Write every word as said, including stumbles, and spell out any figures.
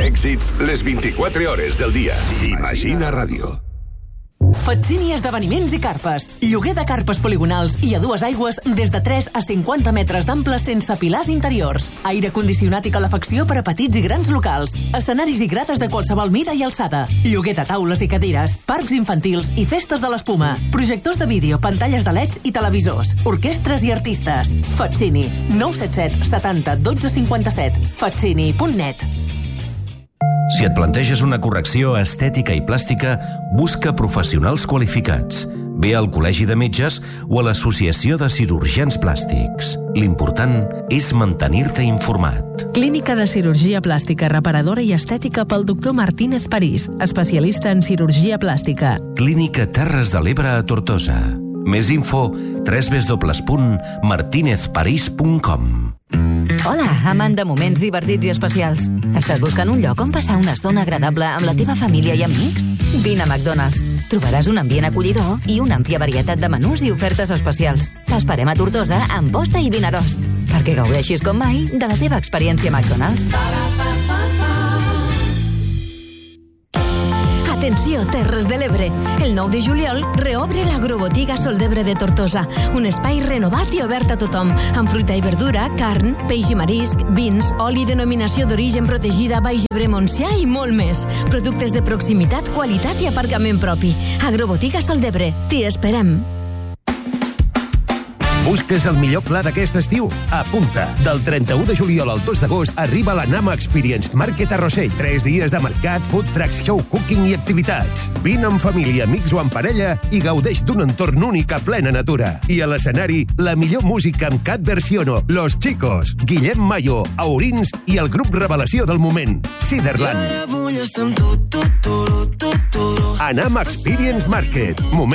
Èxits les vint-i-quatre hores del dia. Imagina Ràdio. Fatsini Esdeveniments i Carpes. Lloguer de carpes poligonals i a dues aigües des de tres a cinquanta metres d'ample sense pilars interiors. Aire condicionat i calefacció per a petits i grans locals. Escenaris i grades de qualsevol mida i alçada. Lloguer de taules i cadires. Parcs infantils i festes de l'espuma. Projectors de vídeo, pantalles de leds i televisors. Orquestres i artistes. Fatsini. nou set set setanta dotze cinquanta-set. fatsini punt net. Si et planteges una correcció estètica i plàstica, busca professionals qualificats. Ve al Col·legi de Metges o a l'Associació de Cirurgians Plàstics. L'important és mantenir-te informat. Clínica de Cirurgia Plàstica Reparadora i Estètica pel doctor Martínez París, especialista en cirurgia plàstica. Clínica Terres de l'Ebre a Tortosa. Més info, w w w punt martinez parís punt com. Hola, amant de moments divertits i especials. Estàs buscant un lloc on passar una estona agradable amb la teva família i amics? Vine a McDonald's. Trobaràs un ambient acollidor i una àmplia varietat de menús i ofertes especials. T'esperem a Tortosa amb posta i vinarost, perquè gaudeixis com mai de la teva experiència McDonald's. Atenció, Terres de l'Ebre. El nou de juliol reobre l'Agrobotiga Sol d'Ebre de Tortosa, un espai renovat i obert a tothom, amb fruita i verdura, carn, peix i marisc, vins, oli denominació d'origen protegida Baix Ebre Montsià i molt més. Productes de proximitat, qualitat i aparcament propi. Agrobotiga Sol d'Ebre. T'hi esperem. Busques el millor pla d'aquest estiu? Apunta! Del trenta-u de juliol al dos d'agost arriba la Nama Experience Market a Rossell. Tres dies de mercat, food trucks, show, cooking i activitats. Vine amb família, amics o en parella i gaudeix d'un entorn únic a plena natura. I a l'escenari, la millor música amb Cat Versiono, Los Chicos, Guillem Mayo, Aurins i el grup revelació del moment, Ciderland. Anam Experience Market. Moment